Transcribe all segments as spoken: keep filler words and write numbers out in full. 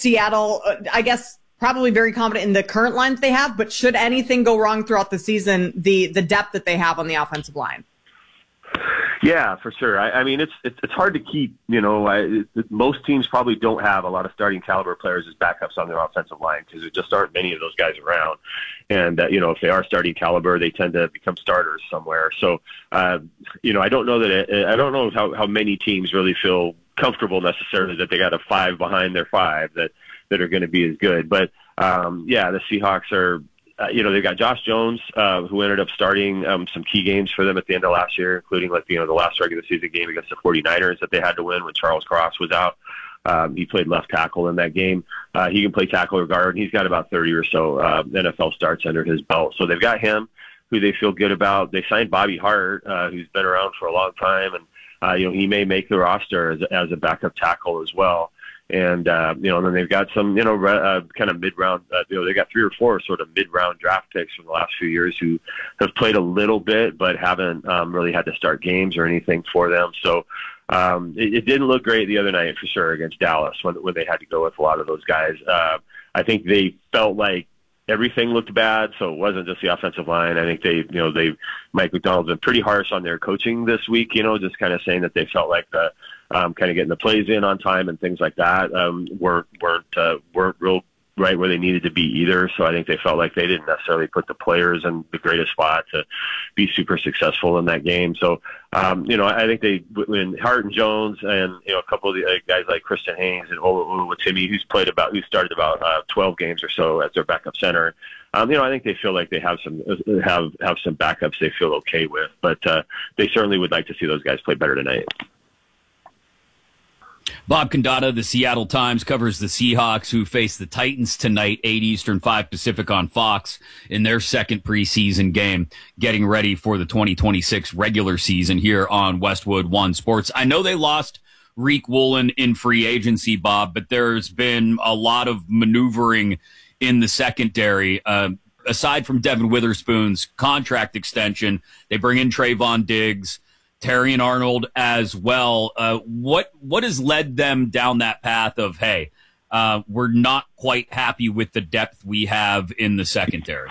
Seattle, uh, I guess, probably very confident in the current line that they have, but should anything go wrong throughout the season, the the depth that they have on the offensive line? Yeah, for sure. I, I mean, it's, it's it's hard to keep. You know, I, it, most teams probably don't have a lot of starting caliber players as backups on their offensive line because there just aren't many of those guys around. And uh, you know, if they are starting caliber, they tend to become starters somewhere. So, uh, you know, I don't know that it, I don't know how, how many teams really feel comfortable necessarily that they got a five behind their five that that are going to be as good. But um, yeah, the Seahawks are. Uh, you know, they've got Josh Jones, uh, who ended up starting um, some key games for them at the end of last year, including, like, you know, the last regular season game against the 49ers that they had to win when Charles Cross was out. Um, he played left tackle in that game. Uh, he can play tackle or guard. He's got about thirty or so uh, N F L starts under his belt. So they've got him, who they feel good about. They signed Bobby Hart, uh, who's been around for a long time, and, uh, you know, he may make the roster as, as a backup tackle as well. And, uh, you know, and then they've got some, you know, uh, kind of mid-round, uh, you know, they got three or four sort of mid-round draft picks from the last few years who have played a little bit but haven't um, really had to start games or anything for them. So um, it, it didn't look great the other night for sure against Dallas when, when they had to go with a lot of those guys. Uh, I think they felt like everything looked bad, so it wasn't just the offensive line. I think they, you know, they, Mike Macdonald's been pretty harsh on their coaching this week, you know, just kind of saying that they felt like the, um, kind of getting the plays in on time and things like that, um, weren't, weren't, uh, weren't real right where they needed to be either. So I think they felt like they didn't necessarily put the players in the greatest spot to be super successful in that game. So, um, you know, I think they, when Hart and Jones and, you know, a couple of the guys like Christian Haynes and Oluwatimi, who's played about, who started about uh, twelve games or so as their backup center, um, you know, I think they feel like they have some, have, have some backups they feel okay with, but uh, they certainly would like to see those guys play better tonight. Bob Condotta, the Seattle Times, covers the Seahawks, who face the Titans tonight, eight Eastern, five Pacific on Fox in their second preseason game, getting ready for the twenty twenty-six regular season here on Westwood One Sports. I know they lost Reek Woolen in free agency, Bob, but there's been a lot of maneuvering in the secondary. Uh, aside from Devin Witherspoon's contract extension, they bring in Trayvon Diggs, Terrion Arnold as well. Uh, what what has led them down that path of, hey, uh, we're not quite happy with the depth we have in the secondary?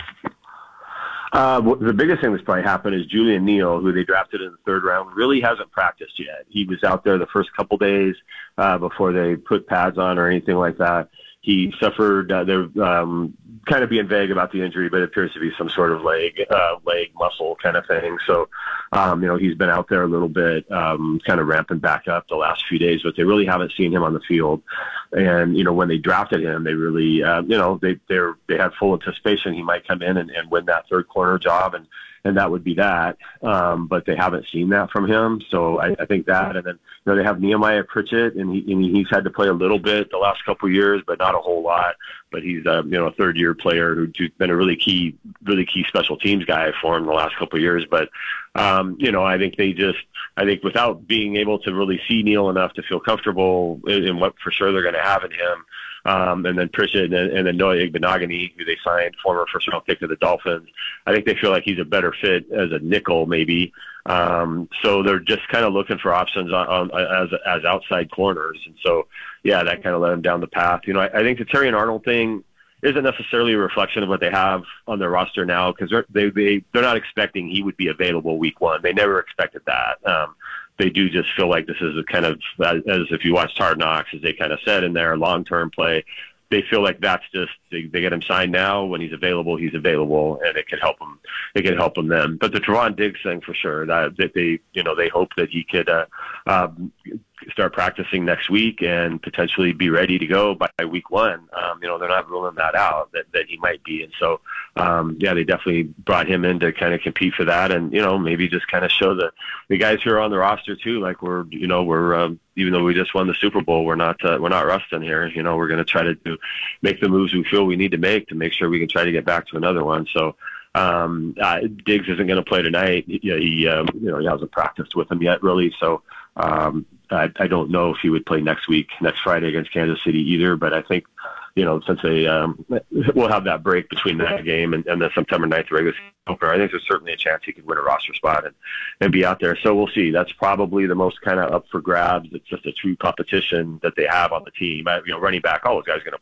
Uh, the biggest thing that's probably happened is Julian Neal, who they drafted in the third round, really hasn't practiced yet. He was out there the first couple days uh, before they put pads on or anything like that. He suffered, uh, they're um, kind of being vague about the injury, but it appears to be some sort of leg, uh, leg muscle kind of thing. So, um, you know, he's been out there a little bit, um, kind of ramping back up the last few days, but they really haven't seen him on the field. And, you know, when they drafted him, they really, uh, you know, they, they're, they had full anticipation he might come in and, and win that third corner job. And, and that would be that. Um, but they haven't seen that from him. So I, I think that, and then, you know, they have Nehemiah Pritchett, and, he, and he's had to play a little bit the last couple of years, but not a whole lot. But he's a, you know, a third year player who's been a really key, really key special teams guy for him the last couple of years. But, um, you know, I think they just, I think without being able to really see Neal enough to feel comfortable in, in what for sure they're going to have in him, Um, and then Pritchett and, and then Noah Igbenogany, who they signed, former first-round pick of the Dolphins. I think they feel like he's a better fit as a nickel, maybe. Um, so they're just kind of looking for options on, on as as outside corners, and so yeah, that kind of led them down the path. You know, I, I think the Terrion Arnold thing isn't necessarily a reflection of what they have on their roster now, because they're they, they they're not expecting he would be available week one. They never expected that. Um, They do just feel like this is a kind of, as, as if you watched Hard Knocks, as they kind of said in their long-term play, they feel like that's just, they, they get him signed now. When he's available, he's available, and it can help him. It can help him then. But the Trevon Diggs thing, for sure, that, that they, you know, they hope that he could uh, um, start practicing next week and potentially be ready to go by week one. Um, you know, they're not ruling that out, that, that he might be. And so, um, yeah, they definitely brought him in to kind of compete for that, and, you know, maybe just kind of show the, the guys who are on the roster too, like we're, you know, we're, um, even though we just won the Super Bowl, we're not, uh, we're not rusting here. You know, we're going to try to do, make the moves we feel we need to make to make sure we can try to get back to another one. So, um, uh, Diggs isn't going to play tonight. He, he um, you know, he hasn't practiced with him yet, really. So, um, I, I don't know if he would play next week, next Friday against Kansas City either, but I think, you know, since they, um, we'll have that break between that game and, and the September ninth regular season opener, I think there's certainly a chance he could win a roster spot and, and be out there. So we'll see. That's probably the most kind of up for grabs. It's just a true competition that they have on the team. I, you know, running back, all those guys are going to